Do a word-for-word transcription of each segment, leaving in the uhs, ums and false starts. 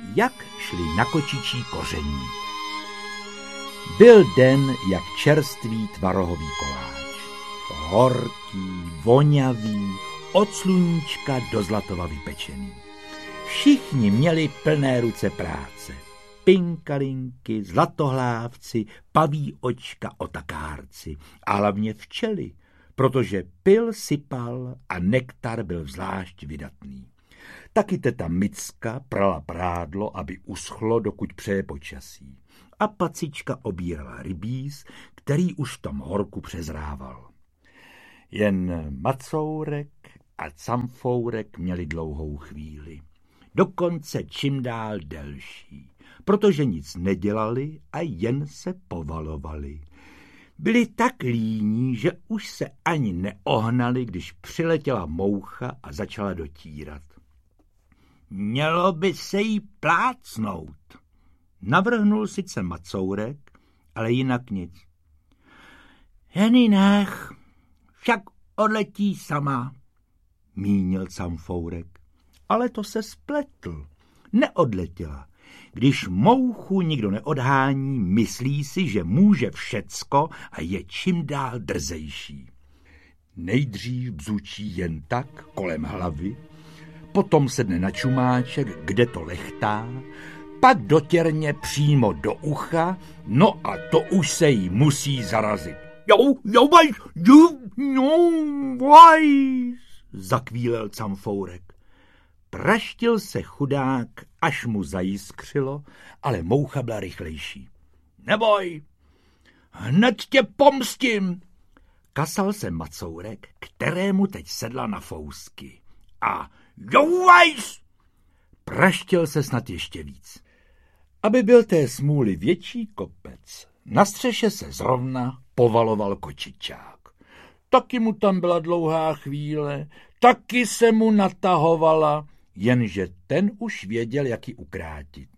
jak šli na kočičí koření. Byl den jak čerstvý tvarohový koláč. Horký, vonavý, od sluníčka do zlatova vypečený. Všichni měli plné ruce práce. Pinkalinky, zlatohlávci, paví očka, otakárci a hlavně včely, protože pil sypal a nektar byl zvlášť vydatný. Taky teta Micka prala prádlo, aby uschlo, dokud přeje počasí. A pacička obírala rybíz, který už v tom horku přezrával. Jen Macourek a Camfourek měli dlouhou chvíli. Dokonce čím dál delší, protože nic nedělali a jen se povalovali. Byli tak líní, že už se ani neohnali, když přiletěla moucha a začala dotírat. Mělo by se jí plácnout. Navrhnul sice Macourek, ale jinak nic. Jen ji nech, však odletí sama, mínil Camfourek. Ale to se spletl. Neodletěla. Když mouchu nikdo neodhání, myslí si, že může všecko a je čím dál drzejší. Nejdřív bzučí jen tak kolem hlavy, potom sedne na čumáček, kde to lechtá, pak dotěrně přímo do ucha, no a to už se jí musí zarazit. Jo, jo, vaj, jo, jo, vaj, zakvílel Camfourek. Praštil se chudák, až mu zajiskřilo, ale moucha byla rychlejší. Neboj, hned tě pomstím, kasal se Macourek, kterému teď sedla na fousky. A jouvajs, praštil se snad ještě víc. Aby byl té smůly větší kopec, na střeše se zrovna povaloval kočičák. Taky mu tam byla dlouhá chvíle, taky se mu natahovala, jenže ten už věděl, jak ji ukrátit.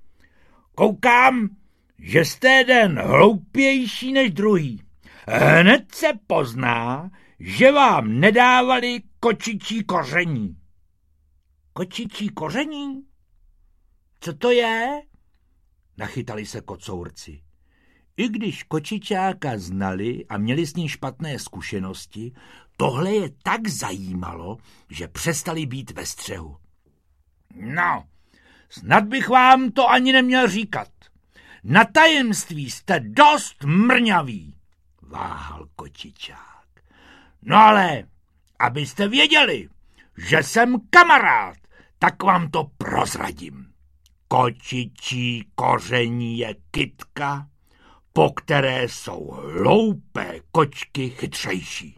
Koukám, že jste jeden hloupější než druhý. Hned se pozná, že vám nedávali kočičí koření. Kočičí koření? Co to je? Nachytali se kocourci. I když kočičáka znali a měli s ním špatné zkušenosti, tohle je tak zajímalo, že přestali být ve střehu. No, snad bych vám to ani neměl říkat. Na tajemství jste dost mrňaví, váhal kočičák. No ale, abyste věděli, že jsem kamarád, tak vám to prozradím. Kočičí koření je kytka, po které jsou hloupé kočky chytřejší.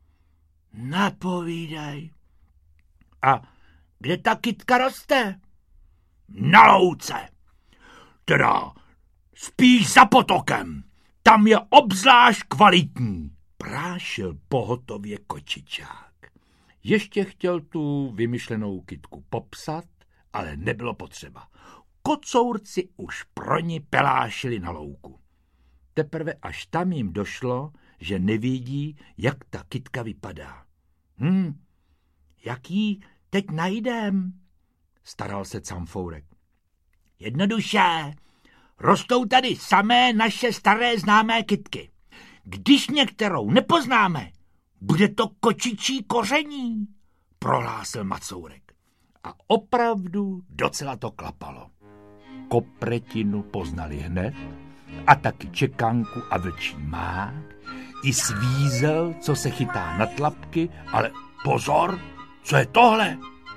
Napovídej. A kde ta kytka roste? Na louce. Teda spíš za potokem. Tam je obzvlášť kvalitní, prášil pohotově kočičák. Ještě chtěl tu vymyšlenou kytku popsat, ale nebylo potřeba. Kocourci už pro ní pelášili na louku. Teprve až tam jim došlo, že nevědí, jak ta kytka vypadá. Hm, jak jí teď najdem? Staral se Camfourek. Jednoduše, rostou tady samé naše staré známé kytky. Když některou nepoznáme, bude to kočičí koření, prohlásil Macourek. A opravdu docela to klapalo. Kopretinu poznali hned, a taky čekanku a vlčí mák, i svízel, co se chytá na tlapky, ale pozor, co je tohle?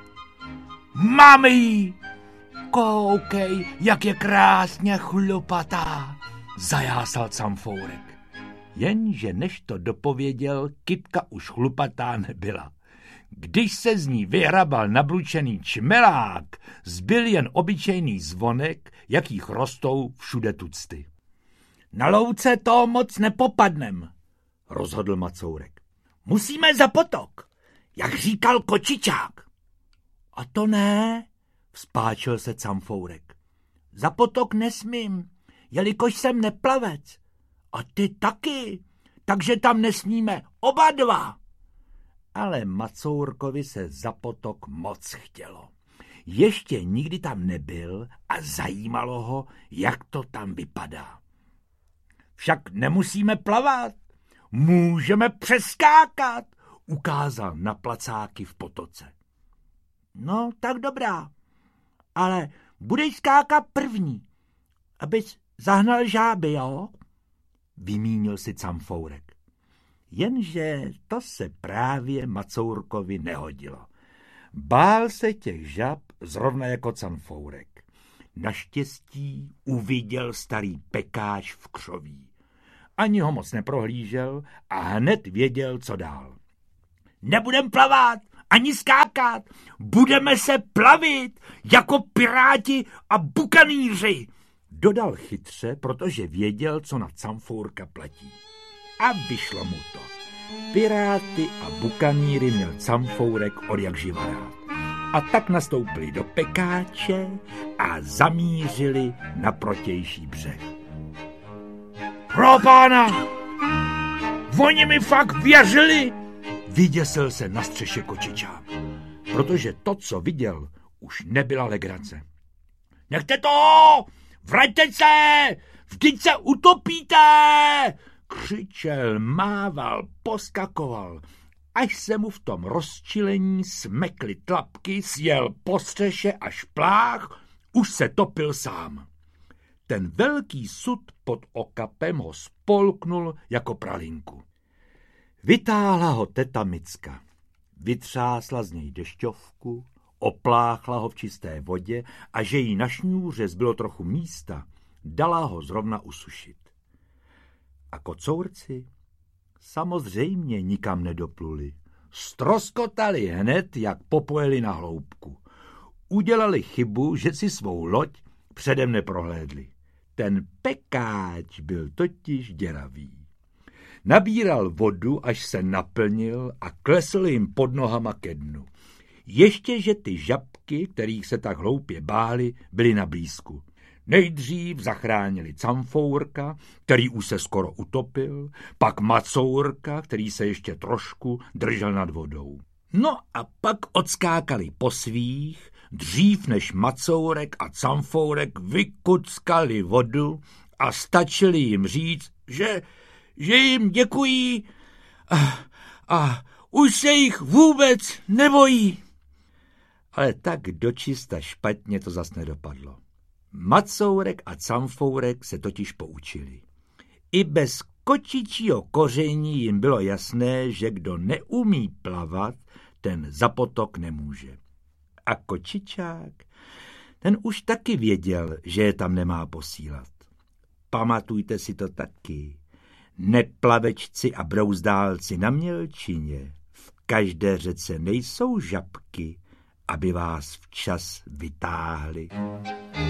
Máme jí! Koukej, jak je krásně chlupatá, zajásal Camfourek. Jenže než to dopověděl, kytka už chlupatá nebyla. Když se z ní vyhrabal nablučený čmelák, zbyl jen obyčejný zvonek, jakých rostou všude tucty. Na louce to moc nepopadnem, rozhodl Macourek. Musíme za potok, jak říkal kočičák. A to ne, vzpáčil se Camfourek. Za potok nesmím, jelikož jsem neplavec. A ty taky, takže tam nesmíme oba dva. Ale Macourkovi se za potok moc chtělo. Ještě nikdy tam nebyl a zajímalo ho, jak to tam vypadá. Však nemusíme plavat, můžeme přeskákat, ukázal na placáky v potoce. No, tak dobrá, ale budeš skákat první, abys zahnal žáby, jo? Vymínil si Camfourek. Jenže to se právě Macourkovi nehodilo. Bál se těch žab zrovna jako Camfourek. Naštěstí uviděl starý pekáč v křoví. Ani ho moc neprohlížel a hned věděl, co dál. Nebudem plavat, ani skákat, budeme se plavit jako piráti a bukanýři, dodal chytře, protože věděl, co na Camfourka platí. A vyšlo mu to. Piráty a bukanýry měl Camfourek odjakživa rád. A tak nastoupili do pekáče a zamířili na protější břeh. Pro pána! Oni mi fakt věřili! Vyděsil se na střeše kočičák, protože to, co viděl, už nebyla legrace. Nechte to! Vraťte se! Vždyť se utopíte! Křičel, mával, poskakoval, až se mu v tom rozčilení smekly tlapky, sjel po střeše až plách, už se topil sám. Ten velký sud pod okapem ho spolknul jako pralinku. Vytáhla ho teta Micka, vytřásla z něj dešťovku, opláchla ho v čisté vodě a že jí na šňůře zbylo trochu místa, dala ho zrovna usušit. A kocourci samozřejmě nikam nedopluli. Stroskotali hned, jak popojeli na hloubku. Udělali chybu, že si svou loď předem neprohlédli. Ten pekáč byl totiž děravý. Nabíral vodu, až se naplnil a klesl jim pod nohama ke dnu. Ještě, že ty žabky, kterých se tak hloupě báli, byly na blízku. Nejdřív zachránili Camfourka, který už se skoro utopil, pak Macourka, který se ještě trošku držel nad vodou. No a pak odskákali po svých, dřív než Macourek a Camfourek vykuckali vodu a stačili jim říct, že, že jim děkují a, a už se jich vůbec nebojí. Ale tak dočista špatně to zas nedopadlo. Macourek a Camfourek se totiž poučili. I bez kočičího koření jim bylo jasné, že kdo neumí plavat, ten za potok nemůže. A kočičák, ten už taky věděl, že je tam nemá posílat. Pamatujte si to taky. Neplavečci a brouzdálci na mělčině. V každé řece nejsou žabky, aby vás včas vytáhli.